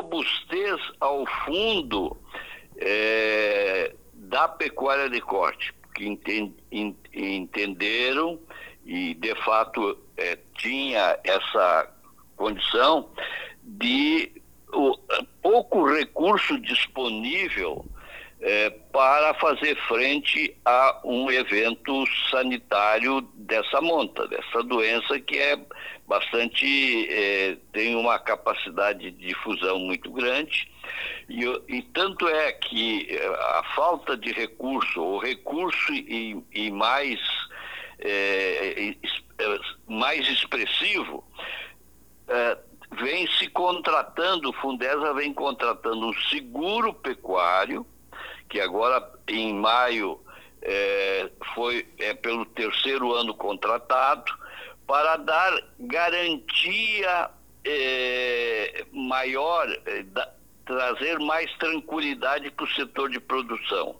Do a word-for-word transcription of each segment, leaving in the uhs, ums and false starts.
robustez ao fundo é, da pecuária de corte, que enten, ent, entenderam e, de fato, é, tinha essa condição de o, pouco recurso disponível é, para fazer frente a um evento sanitário dessa monta, dessa doença que é bastante, é, tem uma capacidade de difusão muito grande, e, e tanto é que a falta de recurso, o recurso e, e mais, é, mais expressivo, é, vem se contratando, o Fundesa vem contratando um seguro pecuário, que agora em maio é, foi é, pelo terceiro ano contratado, para dar garantia é, maior, é, da, trazer mais tranquilidade para o setor de produção.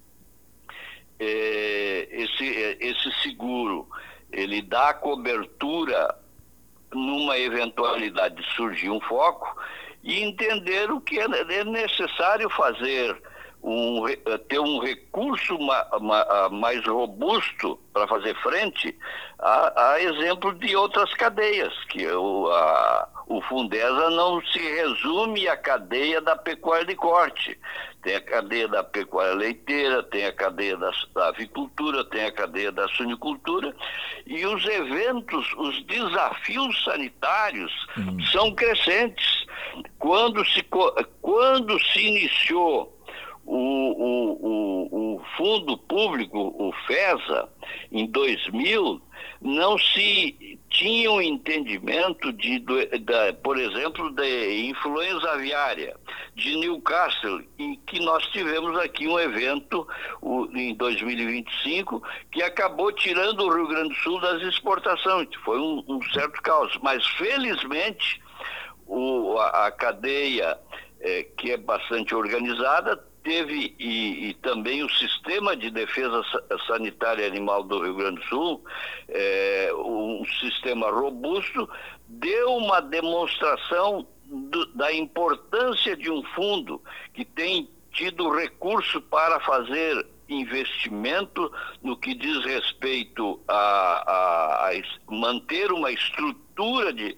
É, esse, esse seguro, ele dá cobertura numa eventualidade de surgir um foco, e entenderam que é necessário fazer um, ter um recurso ma, ma, mais robusto para fazer frente a, a exemplo de outras cadeias, que o, a, o Fundesa não se resume à cadeia da pecuária de corte. Tem a cadeia da pecuária leiteira, tem a cadeia da, da avicultura, tem a cadeia da suinicultura, e os eventos, os desafios sanitários hum. são crescentes. Quando se, quando se iniciou o, o, o, o fundo público, o FESA, em dois mil, não se tinha um entendimento de, de, de, por exemplo, de influenza aviária, de Newcastle, em que nós tivemos aqui um evento o, em dois mil e vinte e cinco que acabou tirando o Rio Grande do Sul das exportações. Foi um, um certo caos, mas felizmente o, a, a cadeia, é, que é bastante organizada, teve, e, e também o Sistema de Defesa Sanitária Animal do Rio Grande do Sul, é, um sistema robusto, deu uma demonstração do, da importância de um fundo que tem tido recurso para fazer investimento no que diz respeito a, a, a manter uma estrutura de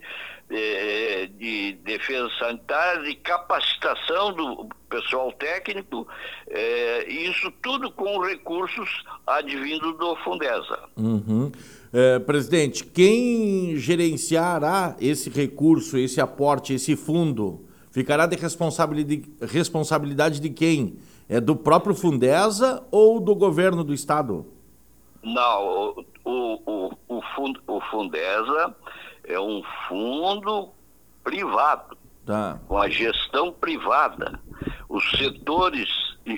de defesa sanitária, de capacitação do pessoal técnico, é, isso tudo com recursos advindos do Fundesa. Uhum. É, presidente, quem gerenciará esse recurso, esse aporte, esse fundo, ficará de responsabilidade, responsabilidade de quem? É do próprio Fundesa ou do governo do estado? Não, o, o, o, fund, o Fundesa é um fundo privado, tá, com a gestão privada. Os setores,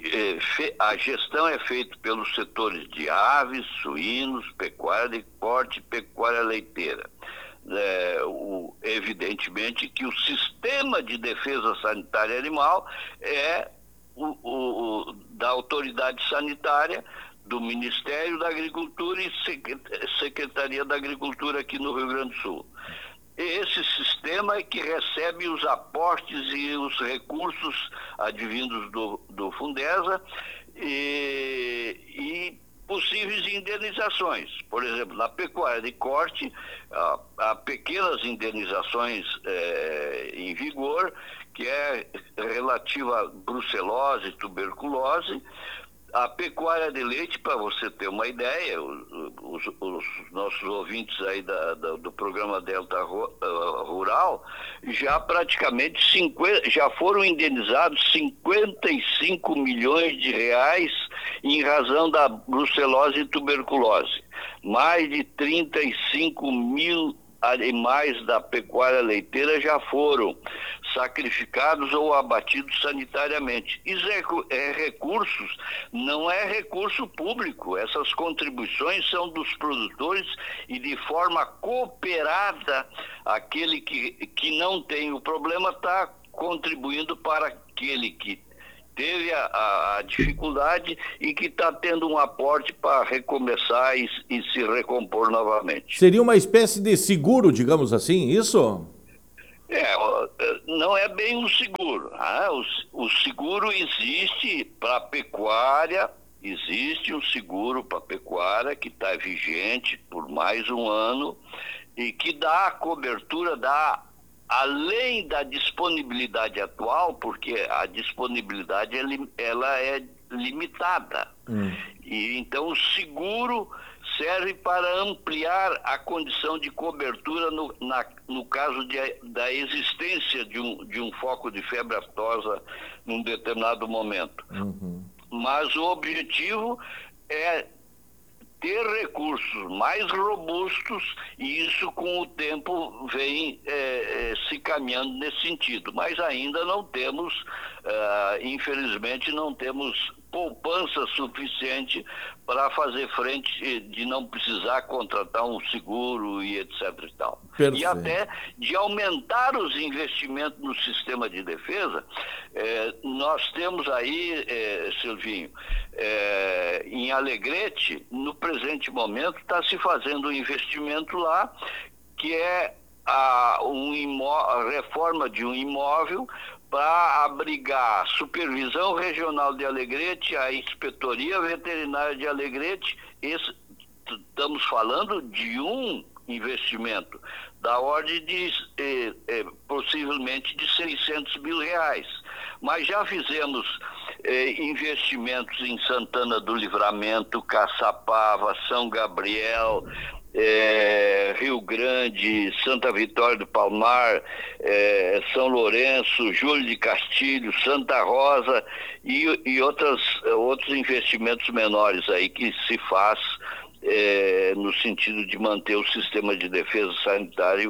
a gestão é feita pelos setores de aves, suínos, pecuária de corte e pecuária leiteira. É, o, evidentemente que o sistema de defesa sanitária animal é o, o, o da autoridade sanitária, do Ministério da Agricultura e Secretaria da Agricultura aqui no Rio Grande do Sul. Esse sistema é que recebe os aportes e os recursos advindos do, do Fundesa e, e possíveis indenizações. Por exemplo, na pecuária de corte, há, há pequenas indenizações é, em vigor, que é relativa a brucelose, tuberculose. A pecuária de leite, para você ter uma ideia, os, os nossos ouvintes aí da, da, do programa Delta Rural, já praticamente cinquenta, já foram indenizados cinquenta e cinco milhões de reais em razão da brucelose e tuberculose. Mais de trinta e cinco mil animais da pecuária leiteira já foram sacrificados ou abatidos sanitariamente. Isso é, é recursos, não é recurso público. Essas contribuições são dos produtores e de forma cooperada, aquele que, que não tem o problema está contribuindo para aquele que teve a, a, a dificuldade e que está tendo um aporte para recomeçar e, e se recompor novamente. Seria uma espécie de seguro, digamos assim, isso? É, não é bem um seguro. Né? O, o seguro existe para pecuária, existe um seguro para pecuária que está vigente por mais um ano e que dá cobertura, dá além da disponibilidade atual, porque a disponibilidade ela é limitada. Hum. E então o seguro serve para ampliar a condição de cobertura no, na, no caso de, da existência de um, de um foco de febre aftosa num determinado momento. Uhum. Mas o objetivo é ter recursos mais robustos e isso com o tempo vem é, é, se caminhando nesse sentido. Mas ainda não temos, uh, infelizmente, não temos poupança suficiente para fazer frente de não precisar contratar um seguro e etc e tal. Perfeito. E até de aumentar os investimentos no sistema de defesa. Eh, nós temos aí, eh, Silvinho, eh, em Alegrete, no presente momento, está se fazendo um investimento lá, que é a, um imó- a reforma de um imóvel para abrigar a Supervisão Regional de Alegrete, a Inspetoria Veterinária de Alegrete. Esse, estamos falando de um investimento da ordem de eh, eh, possivelmente de seiscentos mil reais. Mas já fizemos eh, investimentos em Santana do Livramento, Caçapava, São Gabriel, É, Rio Grande, Santa Vitória do Palmar, é, São Lourenço, Júlio de Castilho, Santa Rosa e, e outras, outros investimentos menores aí que se faz é, no sentido de manter o sistema de defesa sanitário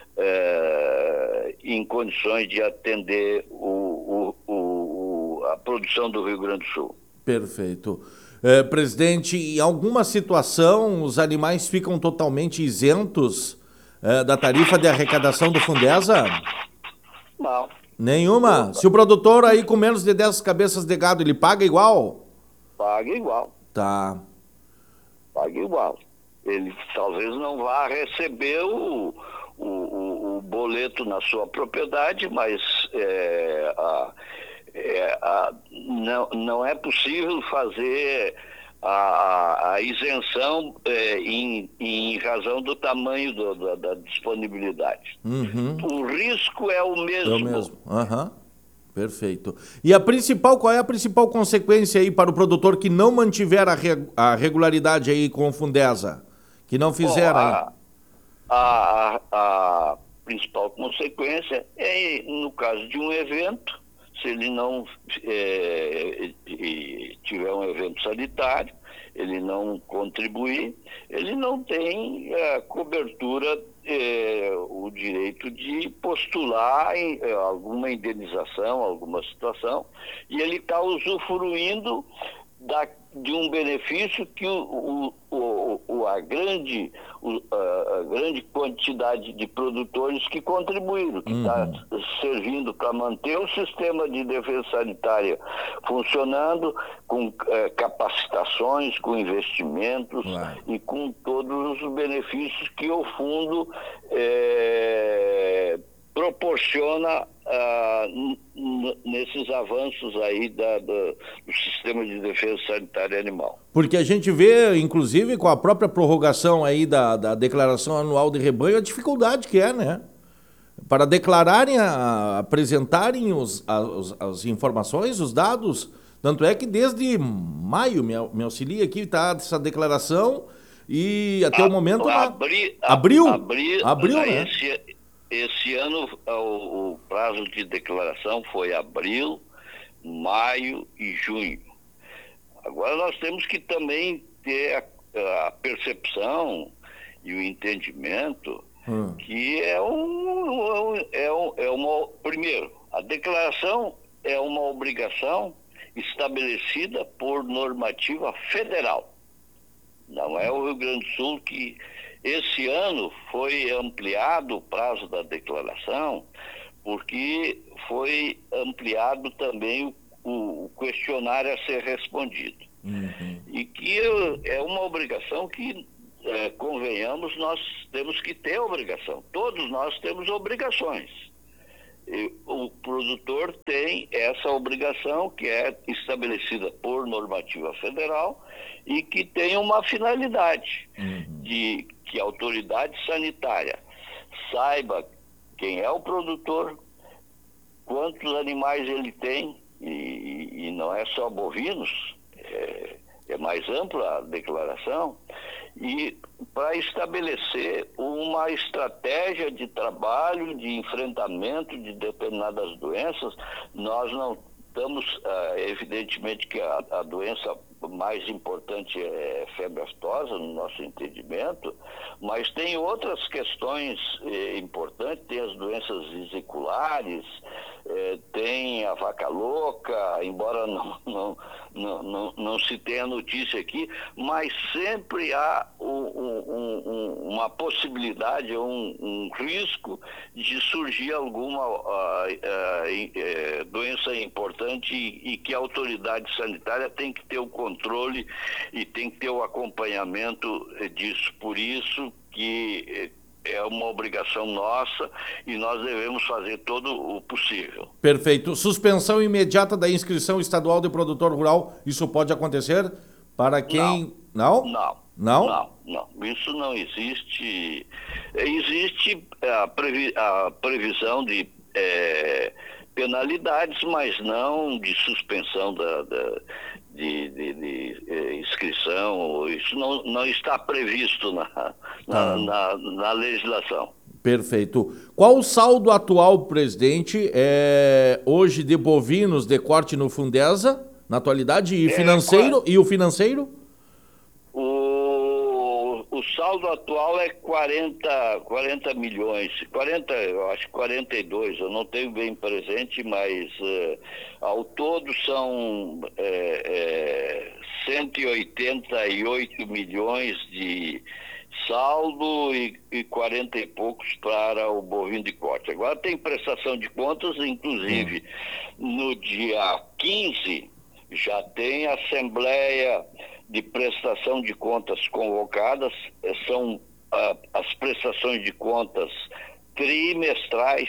é, em condições de atender o, o, o, a produção do Rio Grande do Sul. Perfeito. É, presidente, em alguma situação os animais ficam totalmente isentos é, da tarifa de arrecadação do Fundesa? Não. Nenhuma? Se o produtor aí com menos de dez cabeças de gado, ele paga igual? Paga igual. Tá. Paga igual. Ele talvez não vá receber o, o, o, o boleto na sua propriedade, mas é, a, é, a, não, não é possível fazer a, a isenção é, em, em razão do tamanho do, da, da disponibilidade. Uhum. O risco é o mesmo. É o mesmo. Aham. Uhum. Perfeito. E a principal, qual é a principal consequência aí para o produtor que não mantiver a, re, a regularidade aí com o Fundesa? Que não fizer Bom, aí? A, a, a principal consequência é, no caso de um evento, se ele não é, tiver um evento sanitário, ele não contribuir, ele não tem é, cobertura, é, o direito de postular em, é, alguma indenização, alguma situação, e ele está usufruindo da, de um benefício que o, o, o, a, grande, o, a grande quantidade de produtores que contribuíram, que está uhum. servindo para manter o sistema de defesa sanitária funcionando, com eh, capacitações, com investimentos Uau. e com todos os benefícios que o fundo eh, proporciona uh, n- nesses avanços aí da, da, do sistema de defesa sanitária animal. Porque a gente vê, inclusive, com a própria prorrogação aí da, da declaração anual de rebanho, a dificuldade que é, né? Para declararem, a, apresentarem os, as, as informações, os dados. Tanto é que desde maio, me, me auxilia aqui, tá essa declaração e até a, o momento... Abri, na... Abril? Abril, Abril, né? Esse, esse ano o, o prazo de declaração foi abril, maio e junho. Agora nós temos que também ter a, a percepção e o entendimento hum. que é um, é um, é uma... Primeiro, a declaração é uma obrigação estabelecida por normativa federal. Não é o Rio Grande do Sul que... Esse ano foi ampliado o prazo da declaração, porque foi ampliado também o, o questionário a ser respondido. Uhum. E que é uma obrigação que, é, convenhamos, nós temos que ter obrigação. Todos nós temos obrigações. O produtor tem essa obrigação que é estabelecida por normativa federal e que tem uma finalidade uhum. de que a autoridade sanitária saiba quem é o produtor, quantos animais ele tem, e, e não é só bovinos, é, é mais ampla a declaração, e para estabelecer uma estratégia de trabalho, de enfrentamento de determinadas doenças. Nós não estamos, evidentemente que a, a doença mais importante é febre aftosa, no nosso entendimento, mas tem outras questões eh, importantes, tem as doenças vesiculares, eh, tem a vaca louca, embora não, não, não, não, não se tenha notícia aqui, mas sempre há um, um, um, uma possibilidade, um, um risco de surgir alguma uh, uh, uh, doença importante e, e que a autoridade sanitária tem que ter o controle controle e tem que ter o acompanhamento disso. Por isso que é uma obrigação nossa e nós devemos fazer todo o possível. Perfeito. Suspensão imediata da inscrição estadual de produtor rural, isso pode acontecer para quem... Não? Não? Não, não, não, não. Isso não existe. Existe a, previ... a previsão de é, penalidades, mas não de suspensão da... da De, de, de eh, inscrição, isso não, não está previsto na, na, ah. na, na legislação. Perfeito. Qual o saldo atual, presidente, é, hoje de bovinos de corte no Fundesa, na atualidade, e, é, financeiro, qual... e o financeiro? O, o saldo atual é quarenta, quarenta milhões, quarenta, eu acho quarenta e dois, eu não tenho bem presente, mas uh, ao todo são é, é, cento e oitenta e oito milhões de saldo e, e quarenta e poucos para o bovino de corte. Agora tem prestação de contas, inclusive hum. no dia quinze já tem assembleia de prestação de contas convocadas, são ah, as prestações de contas trimestrais.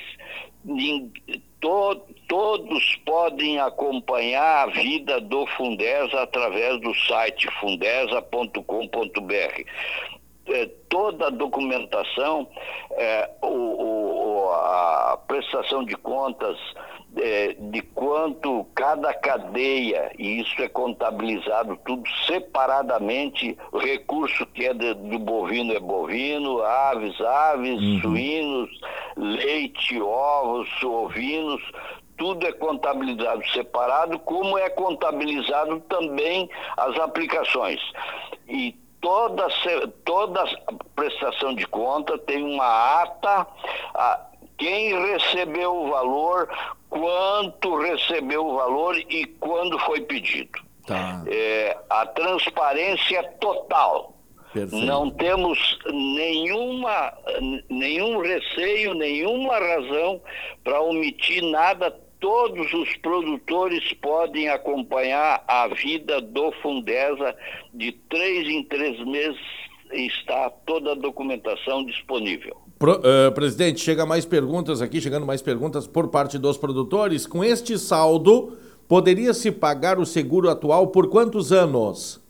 To, todos podem acompanhar a vida do Fundesa através do site fundesa ponto com ponto br. É, toda a documentação, é, o, o, a prestação de contas é, de quanto cada cadeia, e isso é contabilizado tudo separadamente, o recurso que é de, do bovino é bovino, aves, aves, uhum. suínos, leite, ovos, ovinos, tudo é contabilizado separado, como é contabilizado também as aplicações. E Toda, toda prestação de conta tem uma ata, a, quem recebeu o valor, quanto recebeu o valor e quando foi pedido. Tá. É, a transparência total. Perfeito. Não temos nenhuma, nenhum receio, nenhuma razão para omitir nada. Todos os produtores podem acompanhar a vida do Fundesa de três em três meses, está toda a documentação disponível. Pro, uh, presidente, chega mais perguntas aqui, chegando mais perguntas por parte dos produtores. Com este saldo, poderia-se pagar o seguro atual por quantos anos?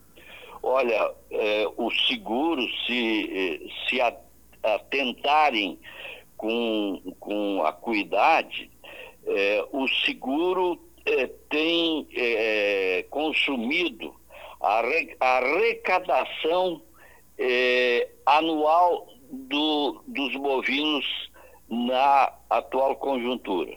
Olha, eh, os seguros, se, se atentarem com, com acuidade, É, o seguro é, tem é, consumido a, re, a arrecadação é, anual do, dos bovinos na atual conjuntura.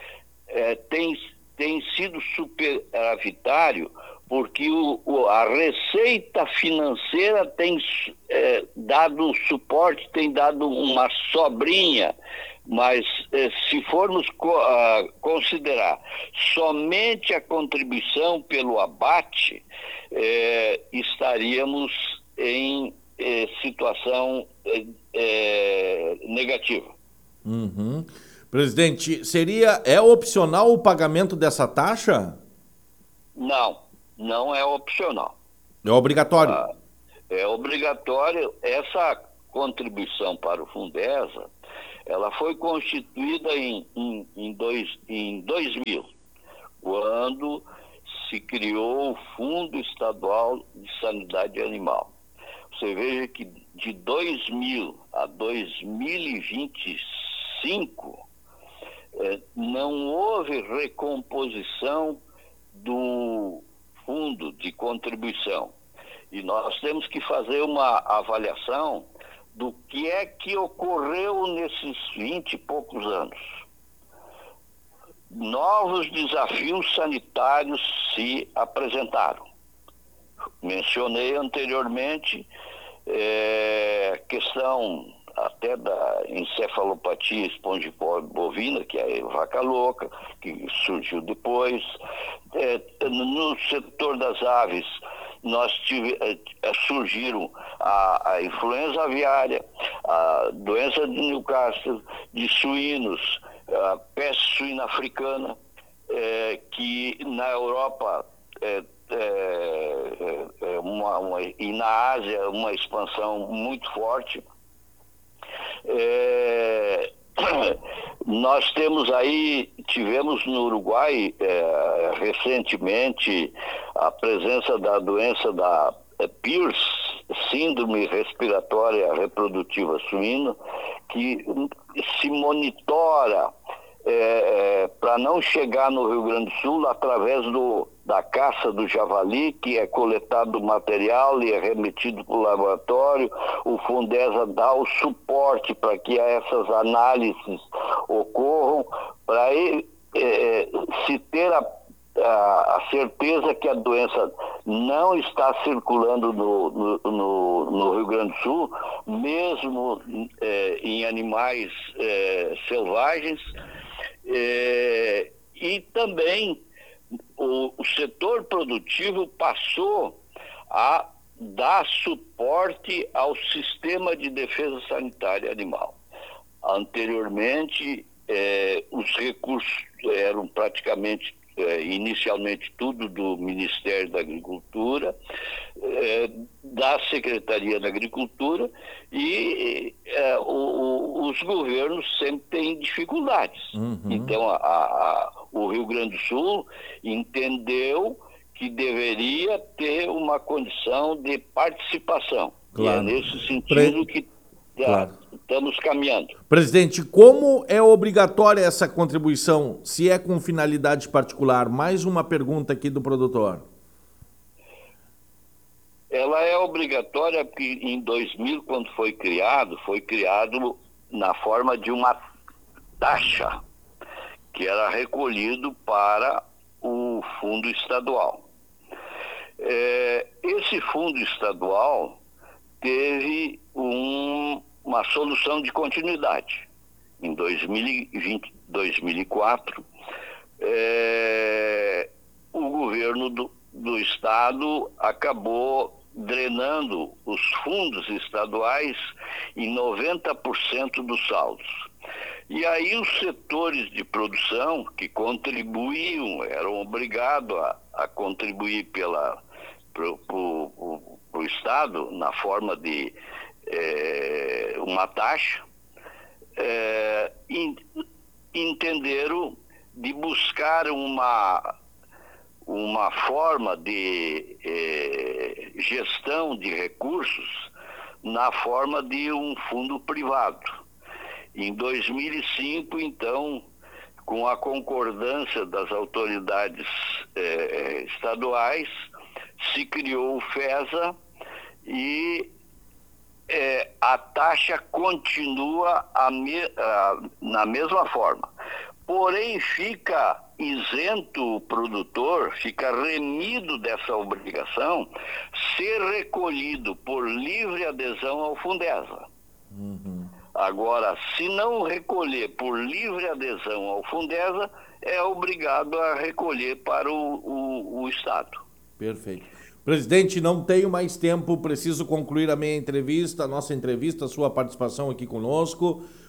É, tem, tem sido superavitário porque o, o, a receita financeira tem é, dado suporte, tem dado uma sobrinha. Mas eh, se formos co uh, considerar somente a contribuição pelo abate, eh, estaríamos em eh, situação eh, negativa. Uhum. Presidente, seria, é opcional o pagamento dessa taxa? Não, não é opcional. É obrigatório? Ah, é obrigatório. Essa contribuição para o Fundesa, Ela foi constituída em, em, em, dois, em dois mil, quando se criou o Fundo Estadual de Sanidade Animal. Você veja que de dois mil a dois mil e vinte e cinco, eh, não houve recomposição do fundo de contribuição. E nós temos que fazer uma avaliação do que é que ocorreu nesses vinte e poucos anos. Novos desafios sanitários se apresentaram. Mencionei anteriormente é, questão até da encefalopatia espongiforme bovina, que é a vaca louca, que surgiu depois. É, no setor das aves, nós tive, é, surgiram a, a influenza aviária, a doença de Newcastle, de suínos, a peste suína africana, é, que na Europa é, é, é uma, uma, e na Ásia uma expansão muito forte. É, nós temos aí, tivemos no Uruguai é, recentemente a presença da doença da é, Pierce, síndrome respiratória reprodutiva suína, que se monitora é, é, para não chegar no Rio Grande do Sul através do, da caça do javali, que é coletado o material e é remetido para o laboratório. O Fundesa dá o suporte para que essas análises ocorram, para é, se ter a, a, a certeza que a doença não está circulando no, no, no, no Rio Grande do Sul, mesmo é, em animais é, selvagens. É, e também o, o setor produtivo passou a dar suporte ao sistema de defesa sanitária animal. Anteriormente, é, os recursos eram praticamente, é, inicialmente, tudo do Ministério da Agricultura, é, da Secretaria da Agricultura, e é, o, o, os governos sempre têm dificuldades. Uhum. Então, a, a, o Rio Grande do Sul entendeu que deveria ter uma condição de participação. Claro. E é nesse sentido Pre... que claro. estamos caminhando. Presidente, como é obrigatória essa contribuição, se é com finalidade particular? Mais uma pergunta aqui do produtor. Ela é obrigatória porque em dois mil, quando foi criado, foi criado na forma de uma taxa que era recolhido para o fundo estadual. É, esse fundo estadual teve um, uma solução de continuidade. Em dois mil e vinte, dois mil e quatro, é, o governo do, do estado acabou drenando os fundos estaduais em noventa por cento dos saldos. E aí os setores de produção que contribuíam, eram obrigados a, a contribuir para o Estado na forma de é, uma taxa, é, in, entenderam de buscar uma, uma forma de é, gestão de recursos na forma de um fundo privado. Em dois mil e cinco, então, com a concordância das autoridades eh, estaduais, se criou o FESA e eh, a taxa continua a me, a, na mesma forma. Porém, fica isento o produtor, fica remido dessa obrigação, ser recolhido por livre adesão ao Fundesa. Uhum. Agora, se não recolher por livre adesão ao Fundesa, é obrigado a recolher para o, o, o Estado. Perfeito. Presidente, não tenho mais tempo, preciso concluir a minha entrevista, a nossa entrevista, a sua participação aqui conosco.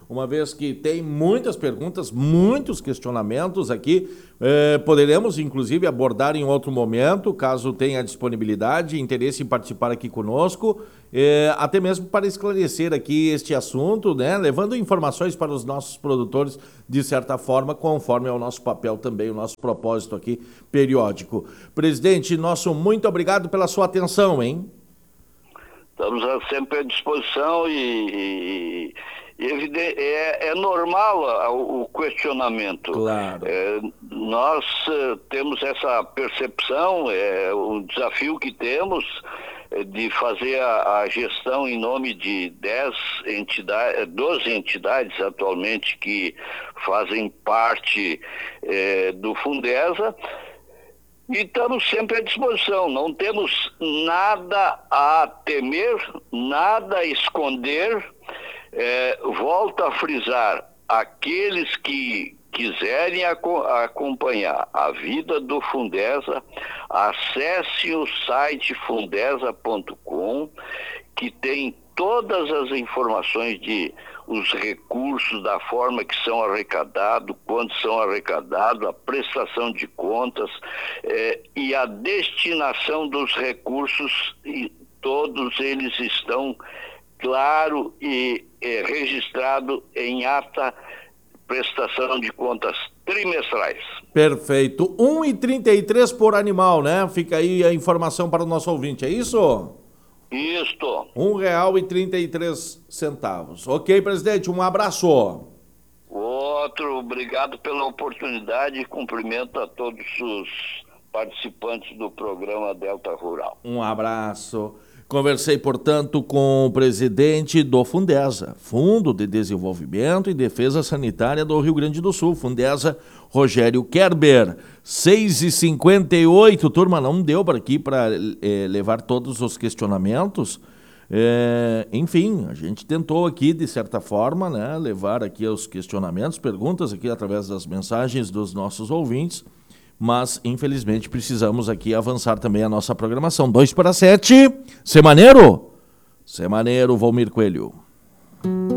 uma vez que tem muitas perguntas, muitos questionamentos aqui. Eh, poderemos, inclusive, abordar em outro momento, caso tenha disponibilidade, interesse em participar aqui conosco, eh, até mesmo para esclarecer aqui este assunto, né? Levando informações para os nossos produtores, de certa forma, conforme é o nosso papel também, o nosso propósito aqui periódico. Presidente, nosso muito obrigado pela sua atenção, hein? Estamos sempre à disposição e, e, e é, é normal o questionamento. Claro. É, nós uh, temos essa percepção, é o desafio que temos é, de fazer a, a gestão em nome de dez entidades, doze entidades atualmente que fazem parte é, do Fundesa. E estamos sempre à disposição, não temos nada a temer, nada a esconder. É, volto a frisar, aqueles que quiserem aco- acompanhar a vida do Fundesa, acesse o site fundesa ponto com, que tem todas as informações de os recursos, da forma que são arrecadados, quando são arrecadados, a prestação de contas eh, e a destinação dos recursos, e todos eles estão claro e eh, registrado em ata prestação de contas trimestrais. Perfeito. um real e trinta e três por animal, né? Fica aí a informação para o nosso ouvinte, é isso? Isto. um real e trinta e três centavos. Ok, presidente, um abraço. Outro, obrigado pela oportunidade e cumprimento a todos os participantes do programa Delta Rural. Um abraço. Conversei, portanto, com o presidente do Fundesa, Fundo de Desenvolvimento e Defesa Sanitária do Rio Grande do Sul, Fundesa, Rogério Kerber. seis e cinquenta e oito, turma, não deu para aqui para é, levar todos os questionamentos. É, enfim, a gente tentou aqui, de certa forma, né, levar aqui os questionamentos, perguntas aqui através das mensagens dos nossos ouvintes. Mas, infelizmente, precisamos aqui avançar também a nossa programação. Dois para sete, Semaneiro? Semaneiro, Valmir Coelho.